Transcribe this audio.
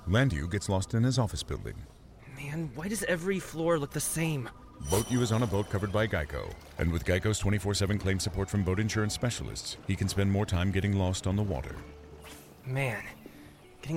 Landu gets lost in his office building. Man, why does every floor look the same? Boat U is on a boat covered by Geico, and with Geico's 24/7 claim support from boat insurance specialists, he can spend more time getting lost on the water. Man,